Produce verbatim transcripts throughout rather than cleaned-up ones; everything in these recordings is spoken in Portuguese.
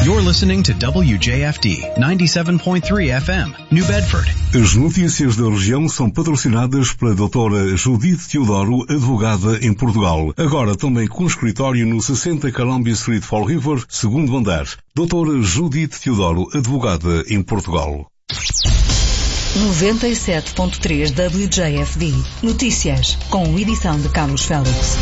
You're listening to W J F D ninety-seven point three F M, New Bedford. As notícias da região são patrocinadas pela doutora Judith Teodoro, advogada em Portugal. Agora também com escritório no sessenta Columbia Street, Fall River, segundo andar. doutora Judith Teodoro, advogada em Portugal. noventa e sete ponto três W J F D. Notícias, com edição de Carlos Félix.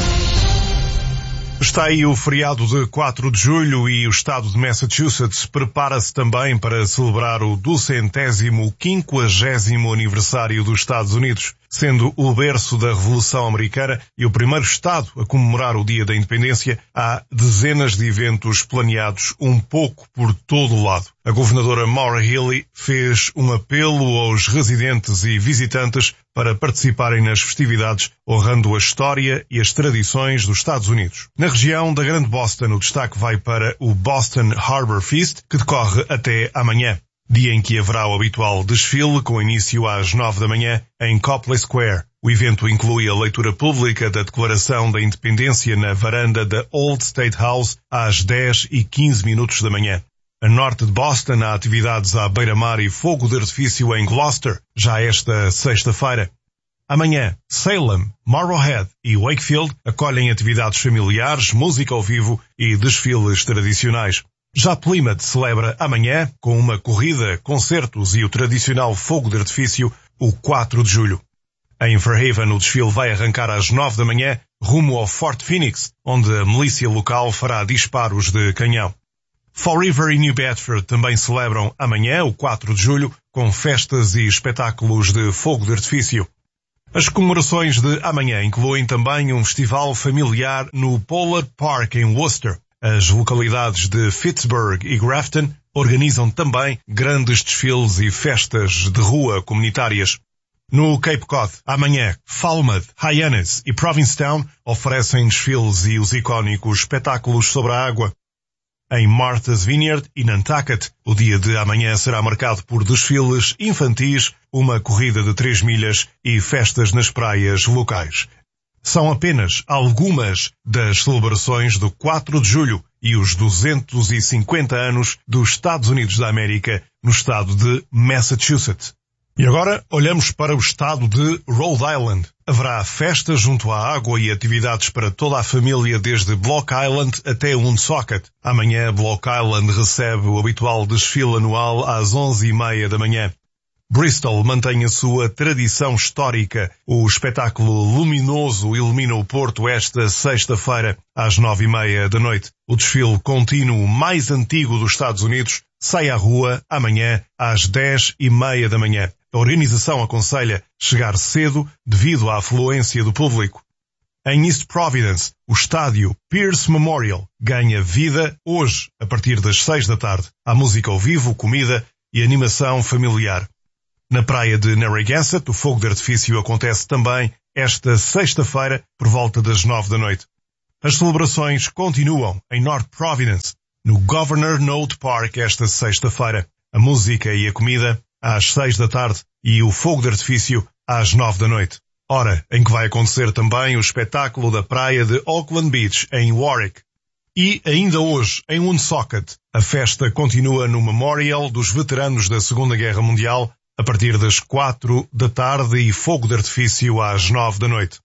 Está aí o feriado de quatro de julho e o estado de Massachusetts prepara-se também para celebrar o duzentésimo quinquagésimo aniversário dos Estados Unidos, sendo o berço da Revolução Americana e o primeiro estado a comemorar o Dia da Independência. Há dezenas de eventos planeados um pouco por todo o lado. A governadora Maura Healey fez um apelo aos residentes e visitantes para participarem nas festividades, honrando a história e as tradições dos Estados Unidos. Na região da Grande Boston, o destaque vai para o Boston Harbor Feast, que decorre até amanhã, dia em que haverá o habitual desfile, com início às nove da manhã, em Copley Square. O evento inclui a leitura pública da Declaração da Independência na varanda da Old State House às dez e quinze minutos da manhã. A norte de Boston há atividades à beira-mar e fogo de artifício em Gloucester, já esta sexta-feira. Amanhã, Salem, Marblehead e Wakefield acolhem atividades familiares, música ao vivo e desfiles tradicionais. Já Plymouth celebra amanhã, com uma corrida, concertos e o tradicional fogo de artifício, o quatro de julho. Em Fairhaven, o desfile vai arrancar às nove da manhã, rumo ao Fort Phoenix, onde a milícia local fará disparos de canhão. Fall River e New Bedford também celebram amanhã, o quatro de julho, com festas e espetáculos de fogo de artifício. As comemorações de amanhã incluem também um festival familiar no Pollard Park, em Worcester. As localidades de Pittsburgh e Grafton organizam também grandes desfiles e festas de rua comunitárias. No Cape Cod, amanhã, Falmouth, Hyannis e Provincetown oferecem desfiles e os icónicos espetáculos sobre a água. Em Martha's Vineyard e Nantucket, o dia de amanhã será marcado por desfiles infantis, uma corrida de três milhas e festas nas praias locais. São apenas algumas das celebrações do quatro de julho e os duzentos e cinquenta anos dos Estados Unidos da América no estado de Massachusetts. E agora olhamos para o estado de Rhode Island. Haverá festas junto à água e atividades para toda a família desde Block Island até Woonsocket. Amanhã Block Island recebe o habitual desfile anual às onze e meia da manhã. Bristol mantém a sua tradição histórica. O espetáculo luminoso ilumina o Porto esta sexta-feira às nove e meia da noite. O desfile contínuo mais antigo dos Estados Unidos sai à rua amanhã às dez e meia da manhã. A organização aconselha chegar cedo devido à afluência do público. Em East Providence, o estádio Pierce Memorial ganha vida hoje, a partir das seis da tarde. Há música ao vivo, comida e animação familiar. Na praia de Narragansett, o fogo de artifício acontece também esta sexta-feira, por volta das nove da noite. As celebrações continuam em North Providence, no Governor Note Park esta sexta-feira. A música e a comida às seis da tarde e o fogo de artifício às nove da noite. Hora em que vai acontecer também o espetáculo da praia de Oakland Beach, em Warwick. E ainda hoje, em Woonsocket, a festa continua no Memorial dos Veteranos da Segunda Guerra Mundial, a partir das quatro da tarde e fogo de artifício às nove da noite.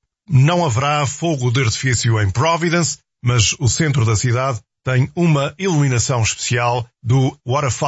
Não haverá fogo de artifício em Providence, mas o centro da cidade tem uma iluminação especial do Waterfall